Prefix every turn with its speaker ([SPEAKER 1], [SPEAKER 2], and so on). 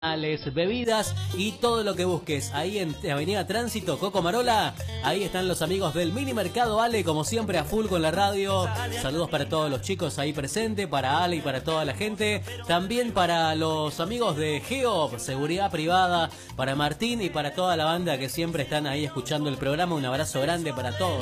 [SPEAKER 1] bebidas y todo lo que busques. Ahí en Avenida Tránsito, Coco Marola, ahí están los amigos del Mini Mercado Ale, como siempre a full con la radio. Saludos para todos los chicos ahí presentes, para Ale y para toda la gente. También para los amigos de Geo, Seguridad Privada, para Martín y para toda la banda que siempre están ahí escuchando el programa. Un abrazo grande para todos.